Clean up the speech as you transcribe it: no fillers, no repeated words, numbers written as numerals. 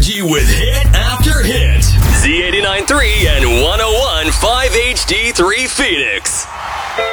you with hit after hit. Z89.3 and 101.5 HD3 Phoenix.